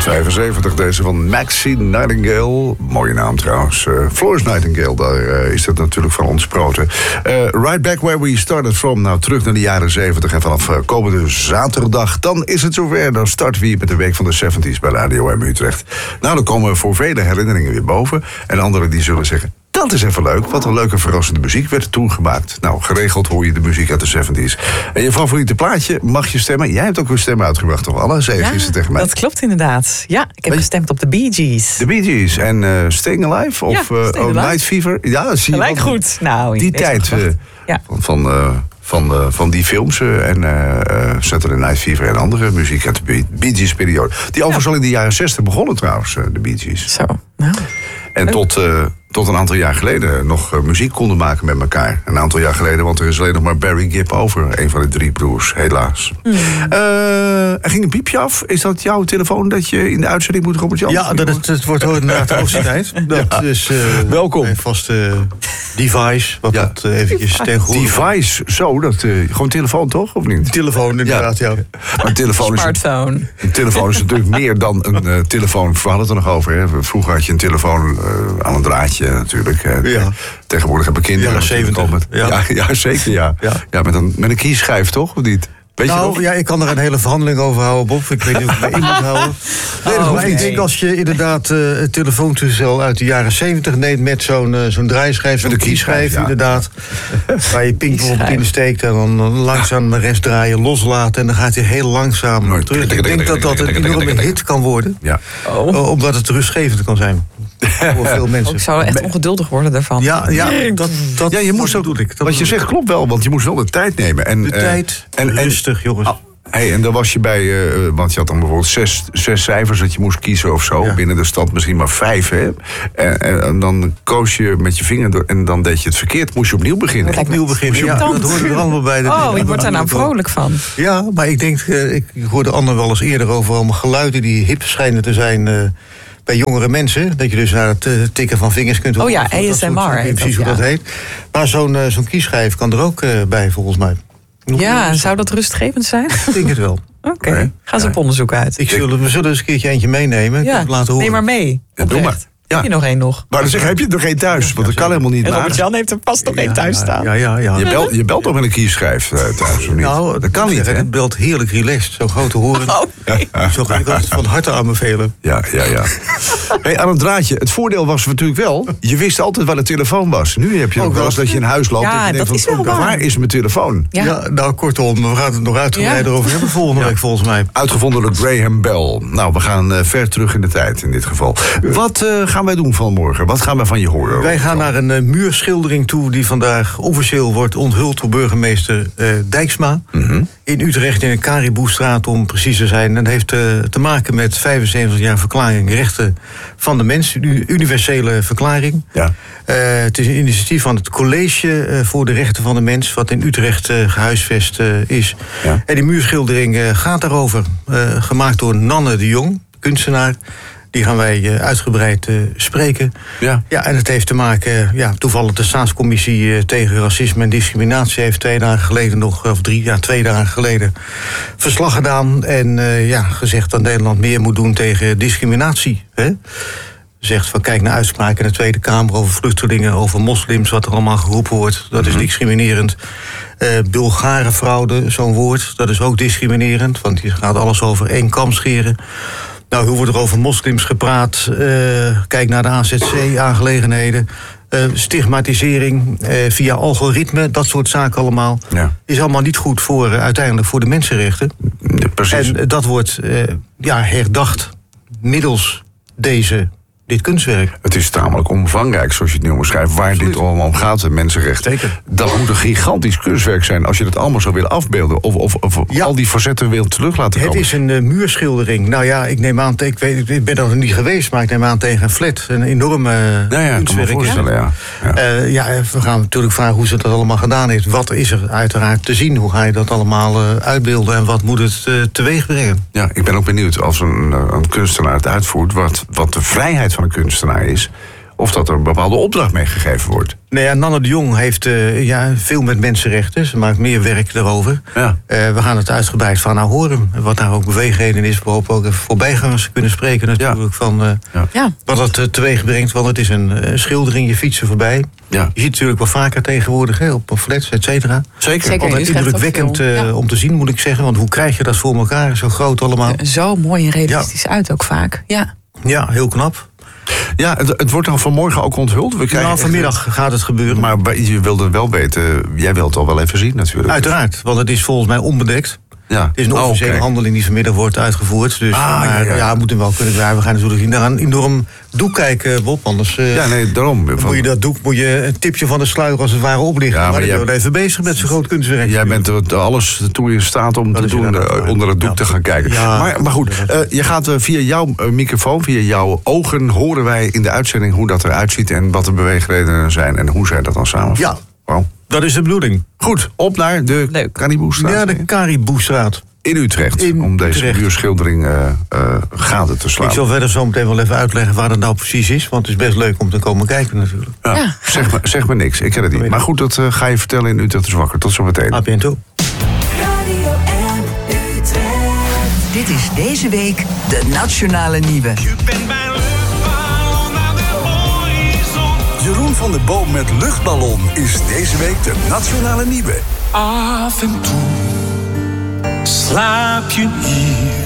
75, deze van Maxine Nightingale. Mooie naam trouwens. Florence Nightingale, daar is dat natuurlijk van ontsproten. Right back where we started from. Nou, terug naar de jaren 70. En vanaf komende zaterdag, dan is het zover. Dan starten we hier met de week van de 70s bij Radio M Utrecht. Nou, dan komen voor vele herinneringen weer boven. En anderen die zullen zeggen, dat is even leuk. Wat een leuke verrassende muziek werd er toen gemaakt. Nou, geregeld hoor je de muziek uit de 70s. En je favoriete plaatje mag je stemmen. Jij hebt ook een stem uitgebracht, toch, Anne? Zei je gisteren tegen mij. Dat klopt inderdaad. Ja, ik heb gestemd op de Bee Gees. De Bee Gees. En Staying Alive? Of Night Fever? Ja, zie je. Gelijk goed. Nou, die tijd van die films en Saturday Night Fever en andere muziek uit de Bee Gees periode. Die overigens al in de jaren 60 begonnen trouwens, de Bee Gees. Zo, nou. En tot een aantal jaar geleden nog muziek konden maken met elkaar. Een aantal jaar geleden, want er is alleen nog maar Barry Gibb over. Een van de drie broers, helaas. Er ging een piepje af. Is dat jouw telefoon dat je in de uitzending moet, Robert Jan? Ja, het wordt inderdaad de hoogste tijd. Dat is welkom. Mijn vaste device. Wat dat eventjes ten goede. Device, zo. Gewoon telefoon toch, of niet? Telefoon, inderdaad, ja. Maar Smartphone. Een telefoon is natuurlijk meer dan een telefoon. We hadden het er nog over. Hè. Vroeger had je een telefoon aan een draadje natuurlijk. Ja. Tegenwoordig hebben kinderen... Jaren 70. Ja, zeker, ja. Ja, met een kieschijf, toch? Of niet? Ik kan er een hele verhandeling over houden, Bob. Ik weet niet of ik mij in moet houden. Maar ik denk als je inderdaad het telefoontoestel uit de jaren 70 neemt met zo'n draaischijf, zo'n kieschijf, inderdaad. Waar je ping bijvoorbeeld in steekt en dan langzaam de rest draaien, loslaten en dan gaat hij heel langzaam terug. Ik denk dat dat een enorme hit kan worden. Ja. Omdat het rustgevend kan zijn. Voor veel mensen. Ik zou echt ongeduldig worden daarvan. Je moest ook, wat je zegt klopt wel, want je moest wel de tijd nemen. En, de tijd, rustig jongens. En daar was je bij, want je had dan bijvoorbeeld zes cijfers dat je moest kiezen of zo. Ja. Binnen de stad misschien maar 5, hè. En dan koos je met je vinger door en dan deed je het verkeerd. Moest je opnieuw beginnen. Ja, dat hoorde er allemaal bij. Ik word daar nou vrolijk van. Ja, maar ik denk, ik hoorde Anne wel eens eerder over allemaal geluiden die hip schijnen te zijn... bij jongere mensen, dat je dus naar het tikken van vingers kunt horen. Oh ja, ASMR. Precies hoe dat heet. Maar zo'n kieschijf kan er ook bij, volgens mij. Zou dat rustgevend zijn? Ik denk het wel. Oké, ga eens op onderzoek uit. We zullen eens een keertje eentje meenemen. Laten horen. Neem maar mee. Ja, doe maar. Heb je nog één nog? Maar dan zeg, heb je er nog één thuis? Want dat kan helemaal niet. Robert-Jan heeft er vast nog één thuis staan. Ja. Je belt toch met een kieschijf thuis, of niet? Nou, dat kan niet. Het belt heerlijk relaxed. Zo'n grote horen. Zo ga ik altijd van harte aanbevelen. Ja. Hey, aan het draadje. Het voordeel was natuurlijk wel, je wist altijd waar de telefoon was. Nu heb je ook wel eens dat je in huis loopt. Ja, en je denkt van, waar is mijn telefoon? Ja, nou kortom, we gaan het nog uitgebreider over hebben volgende week volgens mij. Uitgevonden door Graham Bell. Nou, we gaan ver terug in de tijd in dit geval. Wat gaan wij doen vanmorgen? Wat gaan we van je horen? Wij gaan naar een muurschildering toe die vandaag officieel wordt onthuld door burgemeester Dijksma. Mm-hmm. In Utrecht in de Cariboustraat om precies te zijn. En dat heeft te maken met 75 jaar verklaring rechten van de mens. Een universele verklaring. Ja. Het is een initiatief van het College voor de Rechten van de Mens, wat in Utrecht gehuisvest is. Ja. En die muurschildering gaat daarover. Gemaakt door Nanne de Jong, kunstenaar. Die gaan wij uitgebreid spreken. Ja, en het heeft te maken... toevallig de Staatscommissie tegen racisme en discriminatie heeft 2 dagen geleden 2 dagen geleden verslag gedaan. En gezegd dat Nederland meer moet doen tegen discriminatie. Hè? Zegt van kijk naar uitspraken in de Tweede Kamer over vluchtelingen, over moslims, wat er allemaal geroepen wordt. Dat is discriminerend. Bulgarenfraude, zo'n woord, dat is ook discriminerend. Want hier gaat alles over één kam scheren. Nou, hoe wordt er over moslims gepraat? Kijk naar de AZC-aangelegenheden. Stigmatisering via algoritme, dat soort zaken allemaal. Ja. Is allemaal niet goed voor uiteindelijk voor de mensenrechten. Ja, precies. En dat wordt herdacht middels dit kunstwerk. Het is tamelijk omvangrijk, zoals je het nu omschrijft, waar dit allemaal om gaat, de mensenrechten. Zeker. Dat moet een gigantisch kunstwerk zijn als je dat allemaal zou willen afbeelden of al die facetten wil terug laten komen. Het is een muurschildering. Nou ja, ik neem aan, ik ben er nog niet geweest, maar ik neem aan tegen een flat. Een enorme kunstwerk. Kan me voorstellen, we gaan natuurlijk vragen hoe ze dat allemaal gedaan heeft. Wat is er uiteraard te zien? Hoe ga je dat allemaal uitbeelden en wat moet het teweeg brengen? Ja, ik ben ook benieuwd als een kunstenaar het uitvoert, wat de vrijheid van een kunstenaar is Of dat er een bepaalde opdracht meegegeven wordt. Nou ja, Nanne de Jong heeft veel met mensenrechten. Ze maakt meer werk daarover. Ja. We gaan het uitgebreid van haar horen. Wat daar ook beweegreden is. We hopen ook even voorbijgangers kunnen spreken natuurlijk. Van wat dat teweeg brengt. Want het is een schildering, je fietsen voorbij. Ja. Je ziet het natuurlijk wel vaker tegenwoordig. Hè, op flats, et cetera. Zeker. Altijd indrukwekkend om te zien, moet ik zeggen. Want hoe krijg je dat voor elkaar? Zo groot allemaal. Zo mooi en realistisch uit ook vaak. Ja, heel knap. Ja, het wordt dan vanmorgen ook onthuld. We krijgen Vanmiddag gaat het gebeuren. Maar je wilde wel weten, jij wilt het al wel even zien natuurlijk. Uiteraard, want het is volgens mij onbedekt. Ja. Het is een officiële handeling die vanmiddag wordt uitgevoerd. Dus we moeten hem wel kunnen draaien. We gaan natuurlijk in een enorm doek kijken, Bob. Anders daarom. moet je dat doek, moet je een tipje van de sluier als het ware oplichten. Ja, maar jij bent even bezig met zo'n groot kunstwerk. Jij bent alles toe in staat om te doen onder het doek te gaan kijken. Ja, maar goed, je gaat via jouw microfoon, via jouw ogen, horen wij in de uitzending hoe dat eruit ziet en wat de beweegredenen zijn en hoe zij dat dan samenvatten. Ja. Wow. Dat is de bedoeling. Goed, op naar de Cariboustraat. Ja, de Cariboustraat. In Utrecht, om deze muurschildering gade te slaan. Ik zal verder zo meteen wel even uitleggen waar het nou precies is. Want het is best leuk om te komen kijken natuurlijk. Ja. Zeg me niks, ik ken het niet. Maar goed, dat ga je vertellen in Utrecht is wakker. Tot zometeen. A bientôt. Radio M Utrecht. Dit is deze week de Nationale Nieuwe. Jeroen van der Boom met Luchtballon is deze week de Nationale Nieuwe. Af en toe slaap je hier